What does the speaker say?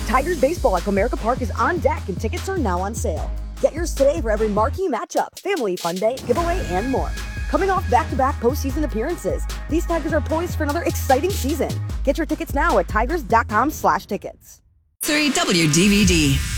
Tigers baseball at Comerica Park is on deck and tickets are now on sale. Get yours today for every marquee matchup, family fun day, giveaway, and more. Coming off back-to-back postseason appearances, these Tigers are poised for another exciting season. Get your tickets now at tigers.com/tickets. 3 WDVD.